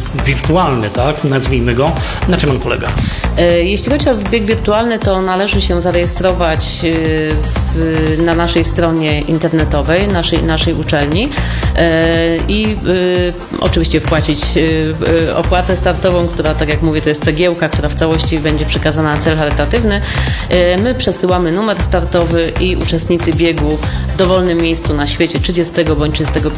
wirtualny, tak? Nazwijmy go. Na czym on polega? Jeśli chodzi o bieg wirtualny, to należy się zarejestrować na naszej stronie internetowej, naszej uczelni i oczywiście wpłacić opłatę startową, która, tak jak mówię, to jest cegiełka, która w całości będzie przekazana na cel charytatywny. My przesyłamy numer startowy i uczestnicy biegu w dowolnym miejscu na świecie 30 bądź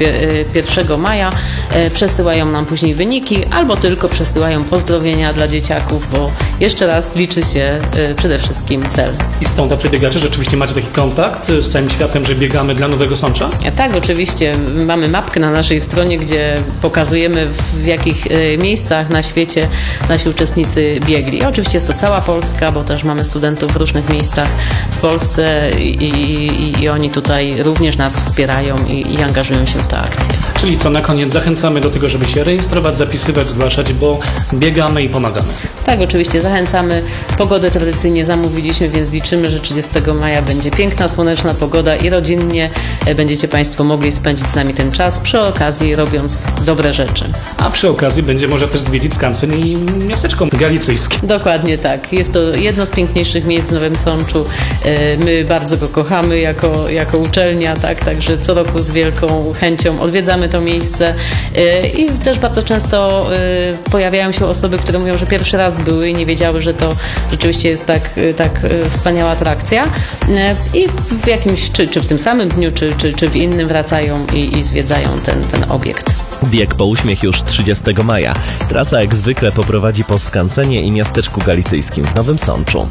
31 maja przesyłają nam później wyniki albo tylko przesyłają pozdrowienia dla dzieciaków, bo jeszcze raz liczy się przede wszystkim cel. I stąd a przebiegacze, rzeczywiście macie taki kontakt z całym światem, że biegamy dla Nowego Sącza? Tak, oczywiście. Mamy mapkę na naszej stronie, gdzie pokazujemy, w jakich miejscach na świecie nasi uczestnicy biegli. Oczywiście jest to cała Polska, bo też mamy studentów w różnych miejscach w Polsce i oni tutaj również nas wspierają i angażują się w tę akcję. Czyli co, na koniec zachęcamy do tego, żeby się rejestrować, zapisywać, zgłaszać, bo biegamy i pomagamy. Tak, oczywiście zachęcamy. Pogodę tradycyjnie zamówiliśmy, więc liczymy, że 30 maja będzie piękna, słoneczna pogoda i rodzinnie będziecie Państwo mogli spędzić z nami ten czas, przy okazji robiąc dobre rzeczy. A przy okazji będzie można też zwiedzić skansen i miasteczko galicyjskie. Dokładnie tak. Jest to jedno z piękniejszych miejsc w Nowym Sączu. My bardzo go kochamy jako uczelnia, tak? Także co roku z wielką chęcią odwiedzamy to miejsce i też bardzo często pojawiają się osoby, które mówią, że pierwszy raz były i nie wiedziały, że to rzeczywiście jest tak wspaniała atrakcja i w jakimś, czy w tym samym dniu, czy w innym wracają i zwiedzają ten obiekt. Bieg po uśmiech już 30 maja. Trasa jak zwykle poprowadzi po skansenie i miasteczku galicyjskim w Nowym Sączu.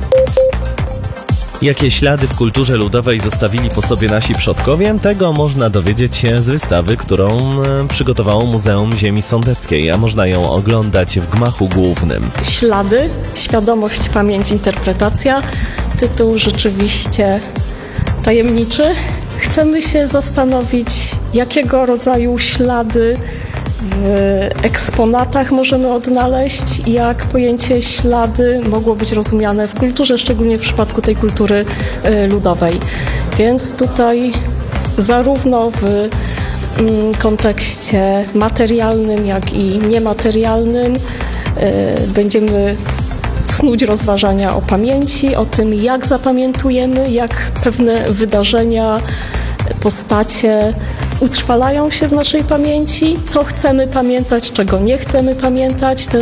Jakie ślady w kulturze ludowej zostawili po sobie nasi przodkowie? Tego można dowiedzieć się z wystawy, którą przygotowało Muzeum Ziemi Sądeckiej, a można ją oglądać w gmachu głównym. Ślady, świadomość, pamięć, interpretacja. Tytuł rzeczywiście tajemniczy. Chcemy się zastanowić, jakiego rodzaju ślady w eksponatach możemy odnaleźć, jak pojęcie ślady mogło być rozumiane w kulturze, szczególnie w przypadku tej kultury ludowej. Więc tutaj zarówno w kontekście materialnym, jak i niematerialnym będziemy snuć rozważania o pamięci, o tym, jak zapamiętujemy, jak pewne wydarzenia, postacie utrwalają się w naszej pamięci, co chcemy pamiętać, czego nie chcemy pamiętać.